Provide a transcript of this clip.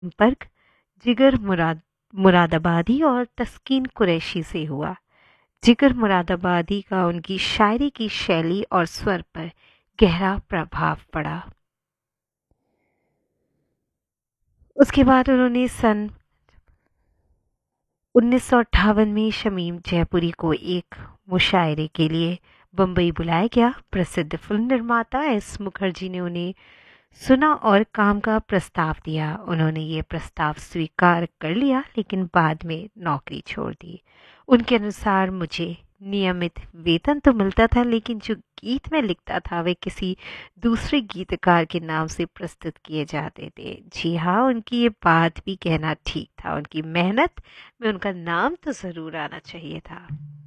संपर्क जिगर मुरादाबादी और तस्कीन कुरैशी से हुआ। जिगर मुरादाबादी का उनकी शायरी की शैली और स्वर पर गहरा प्रभाव पड़ा। उसके बाद उन्होंने सन 1958 में शमीम जयपुरी को एक मुशायरे के लिए बंबई बुलाया गया। प्रसिद्ध फिल्म निर्माता एस मुखर्जी ने उन्हें सुना और काम का प्रस्ताव दिया। उन्होंने ये प्रस्ताव स्वीकार कर लिया लेकिन बाद में नौकरी छोड़ दी। उनके अनुसार मुझे नियमित वेतन तो मिलता था लेकिन जो गीत मैं लिखता था वे किसी दूसरे गीतकार के नाम से प्रस्तुत किए जाते थे। जी हाँ, उनकी ये बात भी कहना ठीक था। उनकी मेहनत में उनका नाम तो ज़रूर आना चाहिए था।